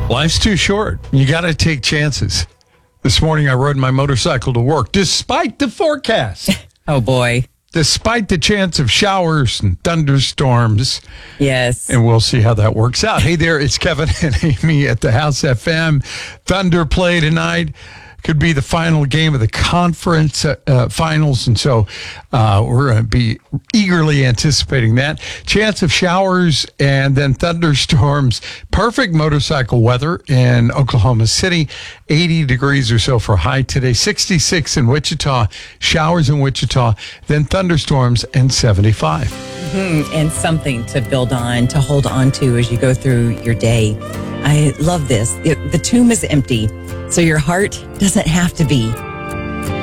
Life's too short. You got to take chances. This morning, I rode my motorcycle to work despite the forecast. Oh, boy. Despite the chance of showers and thunderstorms. Yes. And we'll see how that works out. Hey there, it's Kevin and Amy at the House FM. Thunder play tonight. Could be the final game of the conference finals. And so we're going to be eagerly anticipating that. Chance of showers and then thunderstorms. Perfect motorcycle weather in Oklahoma City. 80 degrees or so for high today. 66 in Wichita. Showers in Wichita. Then thunderstorms and 75. And something to build on, to hold on to as you go through your day. I love this. The tomb is empty, so your heart doesn't have to be.